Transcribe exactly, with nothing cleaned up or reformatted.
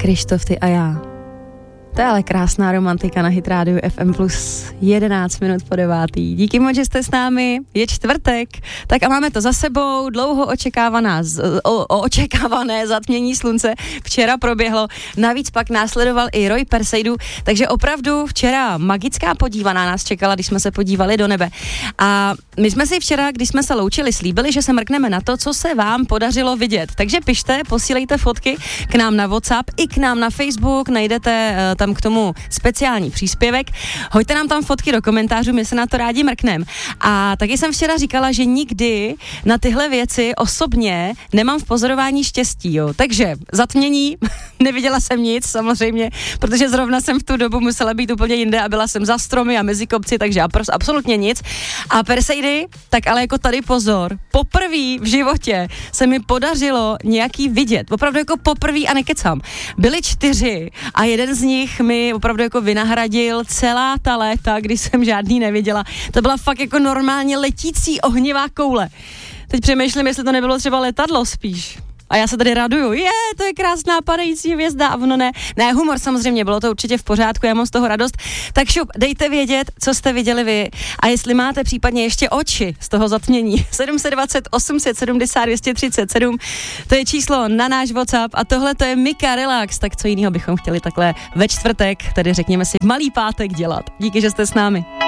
Krištof, ty a já. To je ale krásná romantika na Hit Rádiu F M plus jedenáct minut po devátý. Díky moc, že jste s námi, je čtvrtek, tak a máme to za sebou, dlouho očekávaná, o, o očekávané zatmění slunce včera proběhlo, navíc pak následoval i Roy Perseidu, takže opravdu včera magická podívaná nás čekala, když jsme se podívali do nebe. A my jsme si včera, když jsme se loučili, slíbili, že se mrkneme na to, co se vám podařilo vidět. Takže pište, posílejte fotky k nám na WhatsApp i k nám na Facebook, najdete uh, tam k tomu speciální příspěvek. Hoďte nám tam fotky do komentářů, my se na to rádi mrkneme. A taky jsem včera říkala, že nikdy na tyhle věci osobně nemám v pozorování štěstí, jo. Takže zatmění, neviděla jsem nic samozřejmě, protože zrovna jsem v tu dobu musela být úplně jinde a byla jsem za stromy a mezi kopci, takže absolutně nic. A Perseidy, tak ale jako tady pozor, poprvé v životě se mi podařilo nějaký vidět, opravdu jako poprvé a nekecám. Byli čtyři a jeden z nich mi opravdu jako vynahradil celá ta léta, kdy jsem žádný neviděla. To byla fakt jako normálně letící ohnivá koule. Teď přemýšlím, jestli to nebylo třeba letadlo spíš. A já se tady raduju, je, to je krásná padající hvězda a ono ne. Ne, humor samozřejmě, bylo to určitě v pořádku, já mám z toho radost. Tak šup, dejte vědět, co jste viděli vy a jestli máte případně ještě oči z toho zatmění. sedm set dvacet, osm set sedmdesát, dvě stě třicet sedm, to je číslo na náš WhatsApp a tohle to je Mika Relax, tak co jiného bychom chtěli takhle ve čtvrtek, tedy řekněme si malý pátek dělat. Díky, že jste s námi.